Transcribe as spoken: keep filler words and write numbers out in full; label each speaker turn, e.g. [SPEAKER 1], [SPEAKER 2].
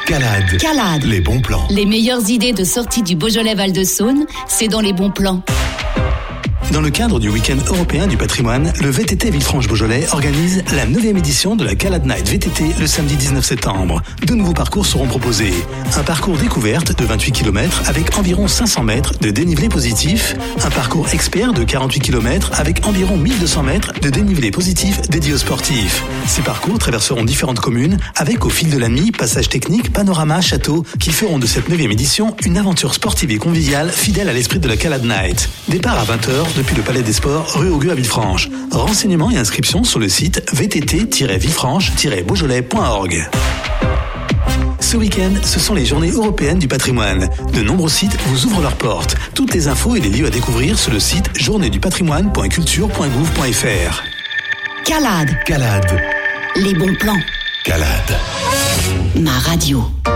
[SPEAKER 1] Calade.
[SPEAKER 2] Calade.
[SPEAKER 1] Les bons plans.
[SPEAKER 2] Les meilleures idées de sortie du Beaujolais Val-de-Saône, c'est dans les bons plans.
[SPEAKER 3] Dans le cadre du Week-end européen du patrimoine, le V T T Villefranche-Beaujolais organise la neuvième édition de la Calade Night V T T le samedi dix-neuf septembre. Deux nouveaux parcours seront proposés. Un parcours découverte de vingt-huit kilomètres avec environ cinq cents mètres de dénivelé positif. Un parcours expert de quarante-huit kilomètres avec environ mille deux cents mètres de dénivelé positif dédié aux sportifs. Ces parcours traverseront différentes communes avec au fil de la nuit, passages techniques, panoramas, châteaux qui feront de cette neuvième édition une aventure sportive et conviviale fidèle à l'esprit de la Calade Night. Départ à vingt heures depuis le Palais des Sports, rue Auguste à Villefranche. Renseignements et inscriptions sur le site v t t tiret villefranche tiret beaujolais point org. Ce week-end, ce sont les journées européennes du patrimoine. De nombreux sites vous ouvrent leurs portes. Toutes les infos et les lieux à découvrir sur le site journée du patrimoine point culture point gouv point f r.
[SPEAKER 2] Calade.
[SPEAKER 1] Calade.
[SPEAKER 2] Les bons plans.
[SPEAKER 1] Calade.
[SPEAKER 2] Ma radio.